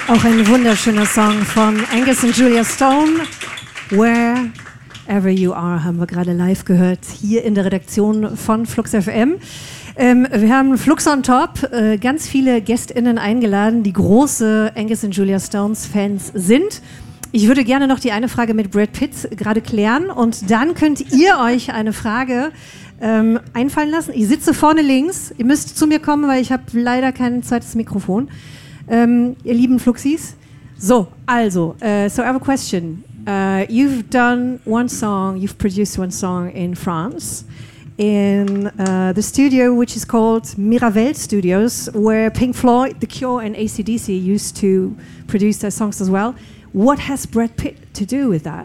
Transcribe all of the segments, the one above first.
Auch ein wunderschöner Song von Angus und Julia Stone. Wherever You Are haben wir gerade live gehört, hier in der Redaktion von Flux FM. Wir haben Flux on Top, ganz viele GästInnen eingeladen, die große Angus und Julia Stones Fans sind. Ich würde gerne noch die eine Frage mit Brad Pitt gerade klären und dann könnt ihr euch eine Frage einfallen lassen. Ich sitze vorne links, ihr müsst zu mir kommen, weil ich habe leider kein zweites Mikrofon. Ihr lieben Fluxis. So, also, so I have a question. You've done one song, you've produced one song in France, in the studio which is called Miravel Studios, where Pink Floyd, The Cure and AC/DC used to produce their songs as well. What has Brad Pitt to do with that?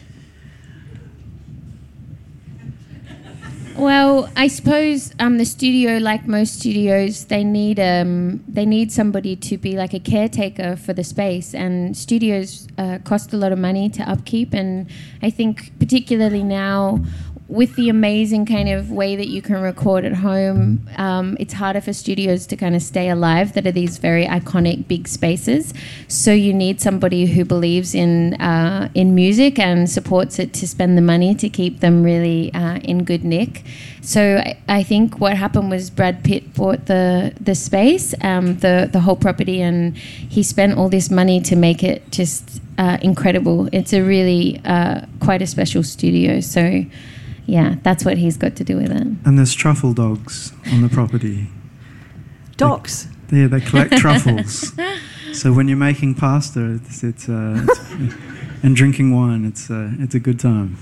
Well, I suppose the studio, like most studios, they need somebody to be like a caretaker for the space, and studios cost a lot of money to upkeep, and I think particularly now with the amazing kind of way that you can record at home, it's harder for studios to kind of stay alive that are these very iconic big spaces. So you need somebody who believes in music and supports it to spend the money to keep them really in good nick. So I think what happened was Brad Pitt bought the space, the whole property, and he spent all this money to make it just incredible. It's a really quite a special studio. So yeah, that's what he's got to do with it. And there's truffle dogs on the property. Dogs? They collect truffles. So when you're making pasta it's and drinking wine, it's a good time.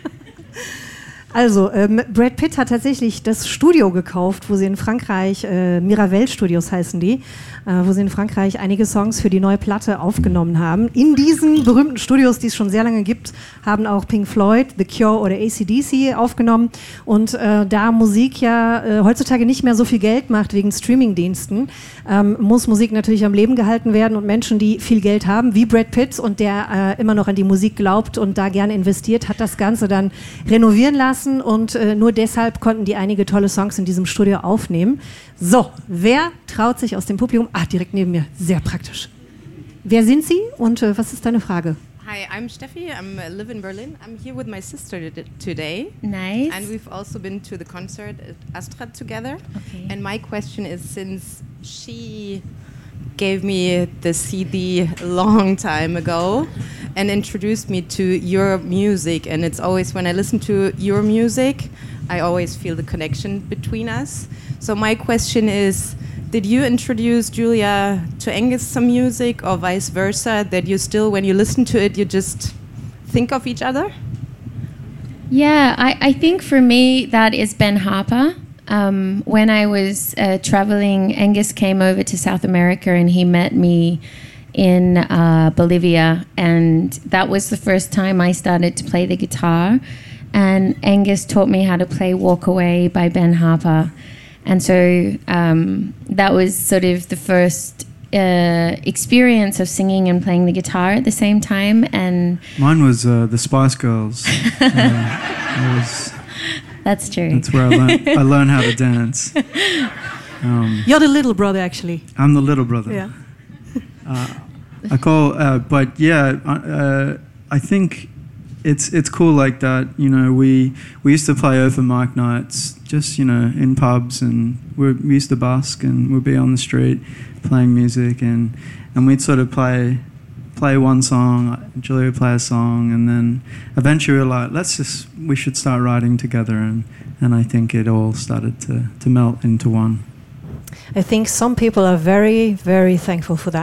Also, Brad Pitt hat tatsächlich das Studio gekauft, wo sie in Frankreich, Miravel Studios heißen die, wo sie in Frankreich einige Songs für die neue Platte aufgenommen haben. In diesen berühmten Studios, die es schon sehr lange gibt, haben auch Pink Floyd, The Cure oder AC/DC aufgenommen. Und da Musik ja heutzutage nicht mehr so viel Geld macht wegen Streamingdiensten, muss Musik natürlich am Leben gehalten werden, und Menschen, die viel Geld haben, wie Brad Pitt und der immer noch an die Musik glaubt und da gerne investiert, hat das Ganze dann renovieren lassen. Und nur deshalb konnten die einige tolle Songs in diesem Studio aufnehmen. So, wer traut sich aus dem Publikum? Direkt neben mir, sehr praktisch. Wer sind Sie und was ist deine Frage? Hi, I'm Steffi. I live in Berlin. I'm here with my sister today. Nice. And we've also been to the concert at Astra together. Okay. And my question is, since she gave me the CD a long time ago and introduced me to your music, and it's always when I listen to your music, I always feel the connection between us. So my question is, did you introduce Julia to Angus some music, or vice versa, that you still, when you listen to it, you just think of each other? Yeah, I think for me that is Ben Harper. When I was traveling, Angus came over to South America and he met me in Bolivia, and that was the first time I started to play the guitar, and Angus taught me how to play Walk Away by Ben Harper. And so that was sort of the first experience of singing and playing the guitar at the same time. And mine was the Spice Girls. That's true. That's where I learned how to dance. You're the little brother, actually. I'm the little brother. Yeah. I think it's cool like that. You know, we used to play open mic nights, just, you know, in pubs, and we used to busk, and we'd be on the street playing music, and we'd sort of play one song, Julia would play a song, and then eventually we were like, we should start writing together, and I think it all started to melt into one. I think some people are very, very thankful for that.